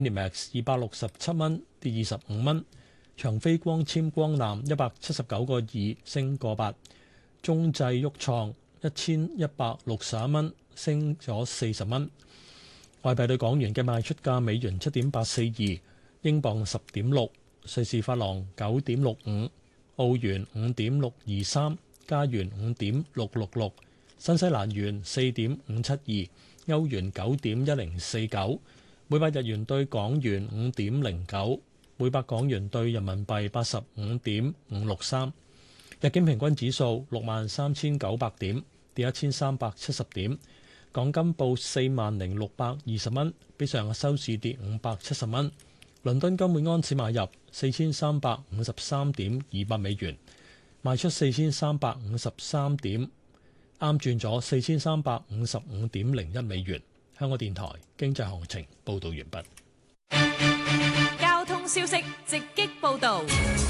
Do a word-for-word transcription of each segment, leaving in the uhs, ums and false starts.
Max 二百六十七蚊，跌二十五蚊。長飛光纖光纜一百七十九個二，升個八。中製旭創一千一百六十一蚊，升咗四十蚊。外幣對港元嘅賣出價：美元七點八四二，英鎊十點六，瑞士法郎九點六五，澳元五點六二三，加元五點六六六，新西蘭元四點五七二，歐元九點一零四九，每百日元對港元五點零九，每百港元對人民幣八十五點五六三。日經平均指數六萬三千九百點，跌一千三百七十點。港金報四萬零六百二十蚊，比上日收市跌五百七十蚊。倫敦金每安士買入四千三百五十三點二百美元，賣出四千三百五十三點，啱轉咗四千三百五十五點零一美元。香港電台經濟行情報導完畢。交通消息直擊報導。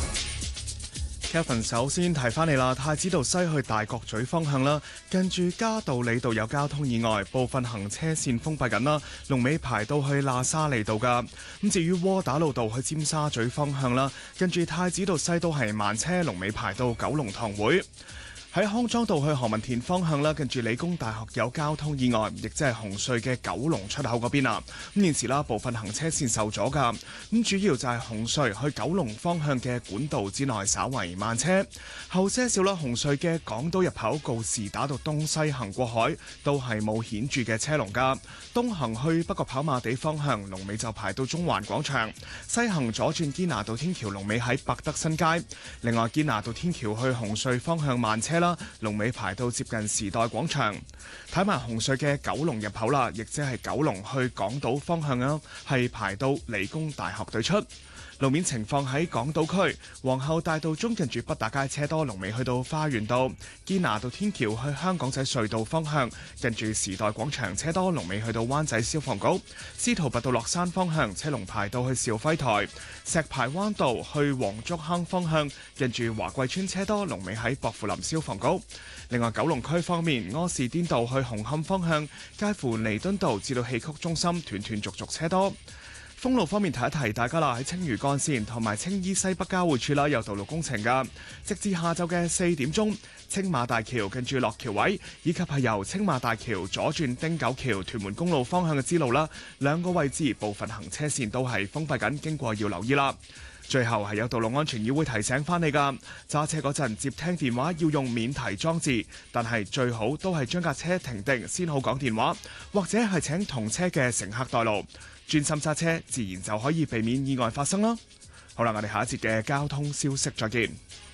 Kevin 首先提翻你啦，太子道西去大角咀方向啦，近住嘉道理道有交通意外，部分行車線封閉緊啦，龍尾排到去喇沙利道噶。咁至於窩打老道去尖沙咀方向啦，近住太子道西都係慢車，龍尾排到九龍塘會。喺康莊道去何文田方向啦，近住理工大學有交通意外，亦即係紅隧嘅九龍出口嗰邊啊。咁現時啦，部分行車線受阻噶。咁主要就係紅隧去九龍方向嘅管道之內稍為慢車，後些少啦。紅隧嘅港島入口告士打道東西行過海都係冇顯著嘅車龍噶。東行去北角跑馬地方向龍尾就排到中環廣場，西行左轉堅拿道天橋龍尾喺百德新街。另外堅拿道天橋去紅隧方向慢車啦，龍尾排到接近時代廣場。睇埋紅隧嘅九龍入口啦，亦即係九龍去港島方向啊，係排到理工大學對出。路面情況喺港島區皇后大道中近住畢打街車多，龍尾去到花園道。堅拿道天橋去香港仔隧道方向近住時代廣場車多，龍尾去到灣仔消防局。司徒拔道落山方向車龍排到去兆輝台。石排灣道去黃竹坑方向近住華貴村車多，龍尾喺薄扶林消防局。另外九龍區方面，柯士甸道去紅磡方向介乎彌敦道至到戲曲中心斷斷續續車多。封路方面提一提大家啦，喺青嶼幹線同埋青衣西北交匯處啦，有道路工程噶，直至下晝嘅四點鐘，青馬大橋近住落橋位，以及係由青馬大橋左轉汀九橋屯門公路方向嘅支路啦，兩個位置部分行車線都係封閉緊，經過要留意啦。最後係有道路安全議會提醒翻你噶，揸車嗰陣接聽電話要用免提裝置，但係最好都係將架車停定先好講電話，或者係請同車嘅乘客代勞。專心揸車，自然就可以避免意外發生啦。好啦，我哋下一節嘅交通消息再見。